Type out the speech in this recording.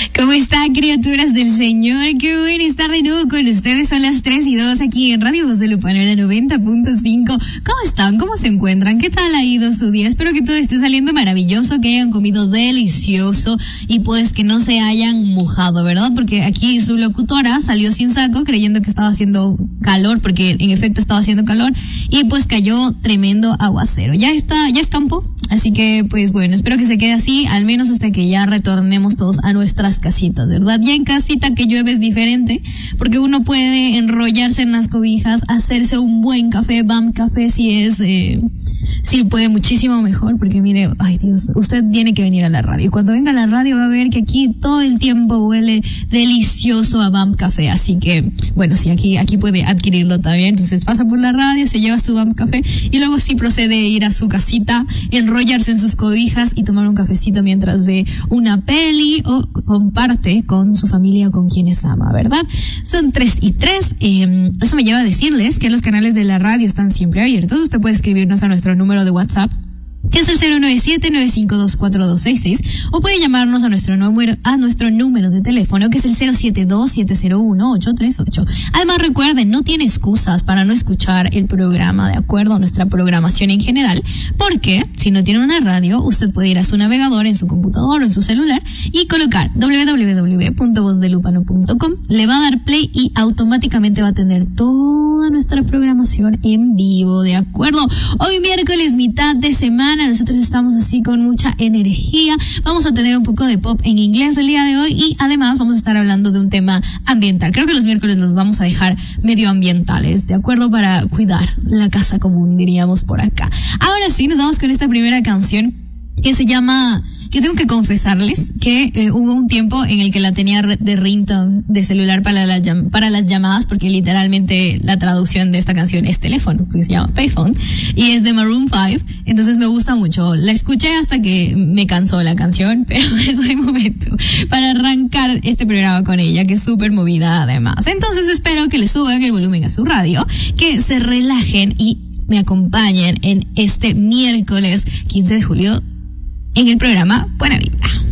¿Cómo están, criaturas del Señor? Qué bueno estar de nuevo con ustedes. Son las 3:02 aquí en Radio Voz de Lupano, la 90.5. ¿Cómo están? ¿Cómo se encuentran? ¿Qué tal ha ido su día? Espero que todo esté saliendo maravilloso, que hayan comido delicioso y pues que no se hayan mojado, ¿verdad? Porque aquí su locutora salió sin saco creyendo que estaba haciendo calor, porque en efecto estaba haciendo calor y pues cayó tremendo aguacero. Ya escampó. Así que, pues bueno, espero que se quede así, al menos hasta que ya retornemos todos a nuestras casitas, ¿verdad? Ya en casita que llueve es diferente, porque uno puede enrollarse en las cobijas, hacerse un buen café, BAM Café, sí puede muchísimo mejor, porque mire, ay Dios, usted tiene que venir a la radio. Cuando venga a la radio va a ver que aquí todo el tiempo huele delicioso a BAM Café, así que, bueno, sí, aquí puede adquirirlo también. Entonces pasa por la radio, se lleva su BAM Café y luego sí procede a ir a su casita, enrollarse en sus cobijas y tomar un cafecito mientras ve una peli o comparte con su familia o con quienes ama, ¿verdad? Son 3:03. Eso me lleva a decirles que los canales de la radio están siempre abiertos. Usted puede escribirnos a nuestro número de WhatsApp, que es el 097-952-4266, o puede llamarnos a nuestro número de teléfono, que es el 072-701-838. Además, recuerden, no tiene excusas para no escuchar el programa, de acuerdo a nuestra programación en general, porque si no tiene una radio, usted puede ir a su navegador en su computador o en su celular y colocar www.vozdelupano.com, le va a dar play y automáticamente va a tener toda nuestra programación en vivo, ¿de acuerdo? Hoy miércoles, mitad de semana, nosotros estamos así con mucha energía. Vamos a tener un poco de pop en inglés el día de hoy y además vamos a estar hablando de un tema ambiental. Creo que los miércoles los vamos a dejar medioambientales, ¿de acuerdo? Para cuidar la casa común, diríamos por acá. Ahora sí, nos vamos con esta primera canción que se llama... que tengo que confesarles que hubo un tiempo en el que la tenía de ringtone de celular para las llamadas, porque literalmente la traducción de esta canción es teléfono, que se llama Payphone, y es de Maroon 5, entonces me gusta mucho. La escuché hasta que me cansó la canción, pero es buen momento para arrancar este programa con ella, que es súper movida además. Entonces espero que le suban el volumen a su radio, que se relajen y me acompañen en este miércoles 15 de julio en el programa Buena Vibra.